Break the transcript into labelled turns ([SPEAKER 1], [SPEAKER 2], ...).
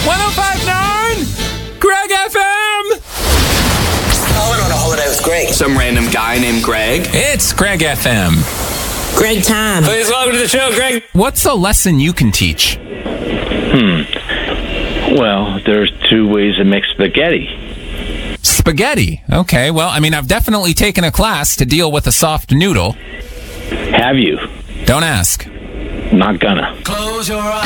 [SPEAKER 1] 105.9 Greg FM.
[SPEAKER 2] I went on a holiday with Greg.
[SPEAKER 3] Some random guy named Greg.
[SPEAKER 1] It's Greg FM.
[SPEAKER 2] Greg time.
[SPEAKER 3] Please welcome to the show, Greg.
[SPEAKER 1] What's a lesson you can teach?
[SPEAKER 4] Well, there's two ways to make spaghetti.
[SPEAKER 1] Spaghetti. Okay, well, I mean, I've definitely taken a class to deal with a soft noodle.
[SPEAKER 4] Have you?
[SPEAKER 1] Don't ask.
[SPEAKER 4] Not gonna.
[SPEAKER 3] Close your eyes.